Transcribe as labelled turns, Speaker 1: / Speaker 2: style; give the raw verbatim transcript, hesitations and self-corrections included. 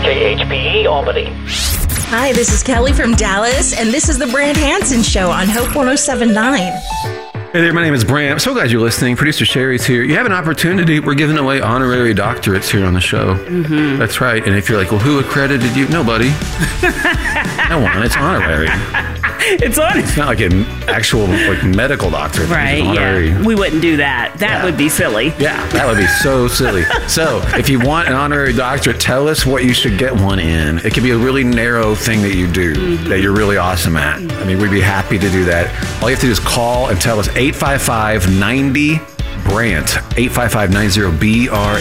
Speaker 1: K H P E Albany.
Speaker 2: Hi, this is Kelly from Dallas, and this is the Brand Hansen Show on Hope one oh seven point nine.
Speaker 3: Hey there, my name is Bram. So glad you're listening. Producer Sherry's here. You have an opportunity. We're giving away honorary doctorates here on the show. Mm-hmm. That's right. And if you're like, well, who accredited you? Nobody. No one. It's honorary.
Speaker 4: It's on.
Speaker 3: It's not like an actual like medical doctorate.
Speaker 4: Right, yeah. We wouldn't do that. That yeah. would be silly.
Speaker 3: Yeah, that would be so silly. So if you want an honorary doctorate, tell us what you should get one in. It could be a really narrow thing that you do mm-hmm. that you're really awesome at. Mm-hmm. I mean, we'd be happy to do that. All you have to do is call and tell us eight five five, ninety, B R A N T, eight five five, nine zero, B R A